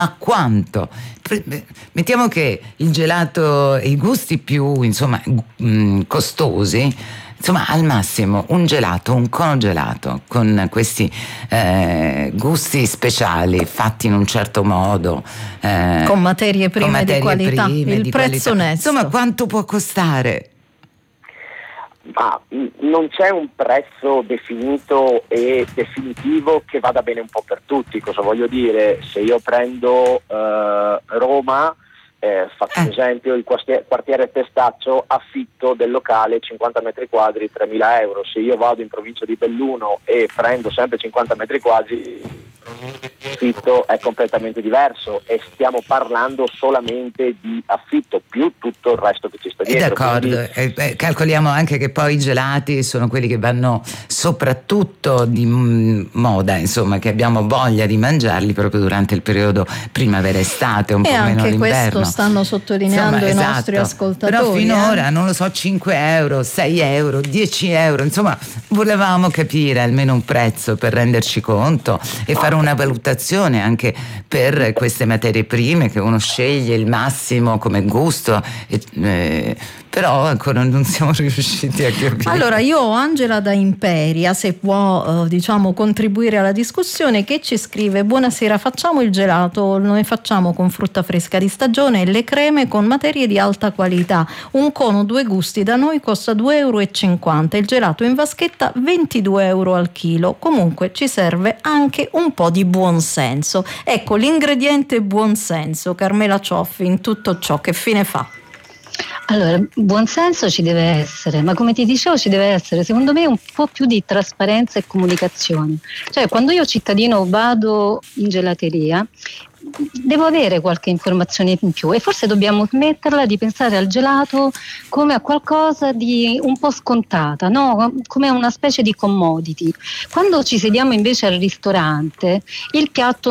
a quanto? Mettiamo che il gelato, i gusti più insomma costosi, insomma al massimo un gelato, un cono gelato con questi gusti speciali fatti in un certo modo, con materie prime di qualità, il prezzo onesto. Insomma, quanto può costare? Ma non c'è un prezzo definito e definitivo che vada bene un po' per tutti. Cosa voglio dire? Se io prendo Roma, faccio un esempio, il quartiere Testaccio, affitto del locale 50 metri quadri, 3.000 euro. Se io vado in provincia di Belluno e prendo sempre 50 metri quadri, l'affitto è completamente diverso, e stiamo parlando solamente di affitto più tutto il resto che ci sta dietro. D'accordo, quindi calcoliamo anche che poi i gelati sono quelli che vanno soprattutto di moda, insomma, che abbiamo voglia di mangiarli proprio durante il periodo primavera-estate, un po' meno l'inverno. E anche questo stanno sottolineando i nostri ascoltatori. Però finora, non lo so, 5 euro, 6 euro, 10 euro, insomma, volevamo capire almeno un prezzo per renderci conto e fare una valutazione anche per queste materie prime che uno sceglie il massimo come gusto, però ancora non siamo riusciti a capire. Allora, io ho Angela da Imperia, se può contribuire alla discussione, che ci scrive: buonasera, facciamo il gelato, noi facciamo con frutta fresca di stagione e le creme con materie di alta qualità, un cono 2 gusti da noi costa 2,50 €, il gelato in vaschetta 22 euro al chilo. Comunque ci serve anche un po' di buonsenso. Ecco, l'ingrediente buonsenso, Carmela Cioffi, in tutto ciò che fine fa? Allora, buonsenso ci deve essere, ma come ti dicevo ci deve essere secondo me un po' più di trasparenza e comunicazione. Cioè, quando io cittadino vado in gelateria devo avere qualche informazione in più, e forse dobbiamo smetterla di pensare al gelato come a qualcosa di un po' scontata, no? Come una specie di commodity. Quando ci sediamo invece al ristorante, il piatto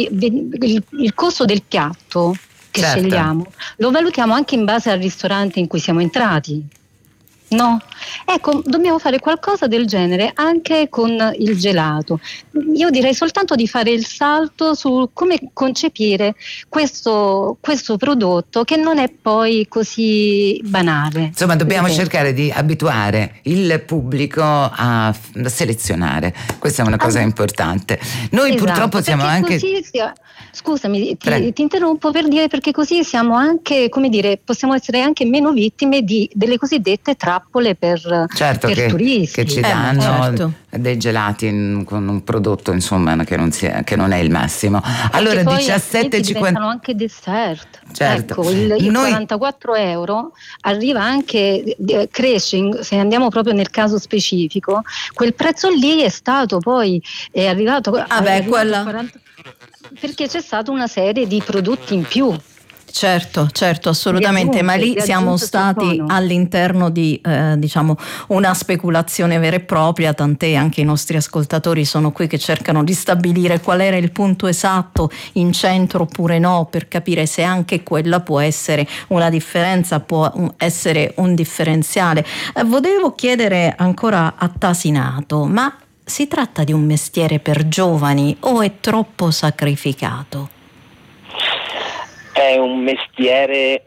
il costo del piatto che scegliamo lo valutiamo anche in base al ristorante in cui siamo entrati. No? Ecco, dobbiamo fare qualcosa del genere anche con il gelato. Io direi soltanto di fare il salto su come concepire questo prodotto, che non è poi così banale. Insomma, dobbiamo cercare di abituare il pubblico a selezionare. Questa è una cosa importante. Noi purtroppo siamo anche... Scusami, ti interrompo per dire, perché così siamo anche, come dire, possiamo essere anche meno vittime delle cosiddette trappole per turisti. Che ci danno dei gelati con un prodotto, insomma, che non è il massimo. Allora, 17,50 diventano anche dessert. Certo. Ecco, il 44 euro arriva anche, cresce, se andiamo proprio nel caso specifico, quel prezzo lì è stato poi è arrivato quella 40, perché c'è stata una serie di prodotti in più. Certo, assolutamente, ma lì siamo stati all'interno di una speculazione vera e propria, tant'è anche i nostri ascoltatori sono qui che cercano di stabilire qual era il punto esatto, in centro oppure no, per capire se anche quella può essere una differenza, può essere un differenziale. Volevo chiedere ancora a Tasinato, ma si tratta di un mestiere per giovani o è troppo sacrificato? È un mestiere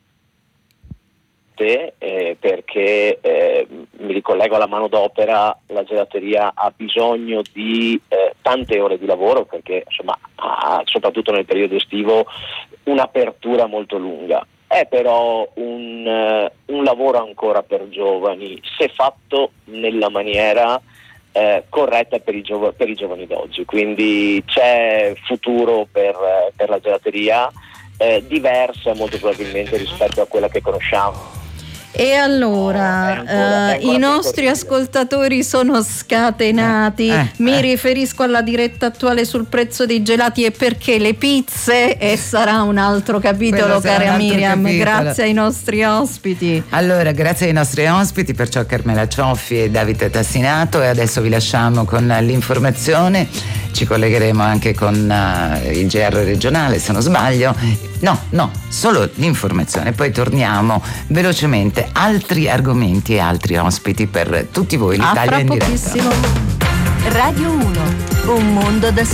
perché mi ricollego alla manodopera, la gelateria ha bisogno di tante ore di lavoro, perché insomma ha, soprattutto nel periodo estivo, un'apertura molto lunga. È però un lavoro ancora per giovani, se fatto nella maniera corretta per i giovani d'oggi, quindi c'è futuro per la gelateria, diversa molto probabilmente rispetto a quella che conosciamo. E allora i nostri ascoltatori sono scatenati. Mi riferisco alla diretta attuale sul prezzo dei gelati e perché le pizze, e sarà un altro capitolo, cara Miriam. Grazie ai nostri ospiti. Allora, grazie ai nostri ospiti, perciò Carmela Cioffi e Davide Tassinato, e adesso vi lasciamo con l'informazione. Ci collegheremo anche con il GR regionale, se non sbaglio. No, solo l'informazione. Poi torniamo velocemente. Altri argomenti e altri ospiti per tutti voi. L'Italia in diretta. Pochissimo. Radio 1, un mondo da